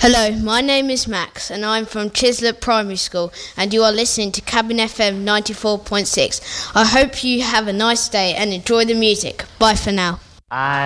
Hello, my name is Max and I'm from Chislett Primary School and you are listening to Cabin FM 94.6. I hope you have a nice day and enjoy the music. Bye for now.